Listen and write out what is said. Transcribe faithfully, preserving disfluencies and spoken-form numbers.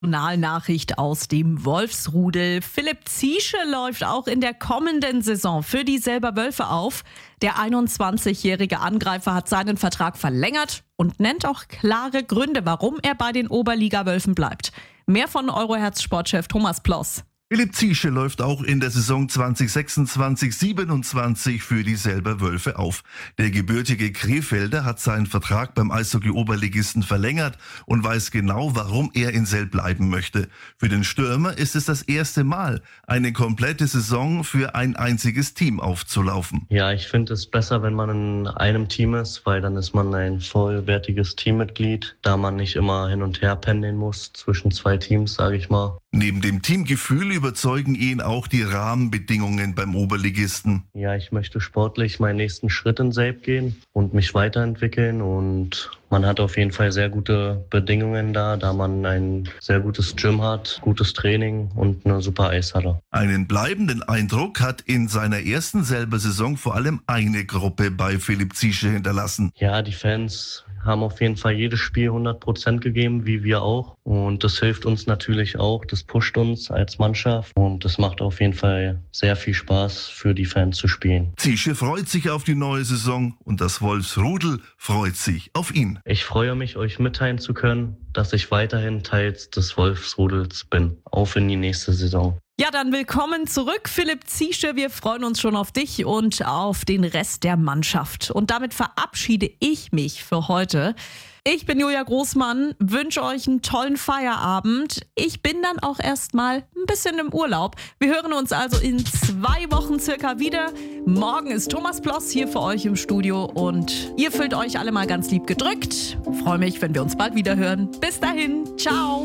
Nachricht aus dem Wolfsrudel. Philipp Ziesche läuft auch in der kommenden Saison für die Selber Wölfe auf. Der einundzwanzigjährige Angreifer hat seinen Vertrag verlängert und nennt auch klare Gründe, warum er bei den Oberliga-Wölfen bleibt. Mehr von Euroherz-Sportchef Thomas Ploss. Philipp Ziesche läuft auch in der Saison zwanzig sechsundzwanzig siebenundzwanzig für die Selber Wölfe auf. Der gebürtige Krefelder hat seinen Vertrag beim Eishockey-Oberligisten verlängert und weiß genau, warum er in Selb bleiben möchte. Für den Stürmer ist es das erste Mal, eine komplette Saison für ein einziges Team aufzulaufen. Ja, ich finde es besser, wenn man in einem Team ist, weil dann ist man ein vollwertiges Teammitglied, da man nicht immer hin und her pendeln muss zwischen zwei Teams, sage ich mal. Neben dem Teamgefühl überzeugen ihn auch die Rahmenbedingungen beim Oberligisten. Ja, ich möchte sportlich meinen nächsten Schritt in Selb gehen und mich weiterentwickeln, und man hat auf jeden Fall sehr gute Bedingungen da, da man ein sehr gutes Gym hat, gutes Training und eine super Eishalle. Einen bleibenden Eindruck hat in seiner ersten Selber Saison vor allem eine Gruppe bei Philipp Ziesche hinterlassen. Ja, die Fans haben auf jeden Fall jedes Spiel hundert Prozent gegeben, wie wir auch. Und das hilft uns natürlich auch, das pusht uns als Mannschaft. Und das macht auf jeden Fall sehr viel Spaß, für die Fans zu spielen. Ziesche freut sich auf die neue Saison und das Wolfsrudel freut sich auf ihn. Ich freue mich, euch mitteilen zu können, dass ich weiterhin Teil des Wolfsrudels bin. Auf in die nächste Saison. Ja, dann willkommen zurück, Philipp Ziesche. Wir freuen uns schon auf dich und auf den Rest der Mannschaft. Und damit verabschiede ich mich für heute. Ich bin Julia Großmann, wünsche euch einen tollen Feierabend. Ich bin dann auch erstmal ein bisschen im Urlaub. Wir hören uns also in zwei Wochen circa wieder. Morgen ist Thomas Ploss hier für euch im Studio und ihr fühlt euch alle mal ganz lieb gedrückt. Freue mich, wenn wir uns bald wieder hören. Bis dahin, ciao.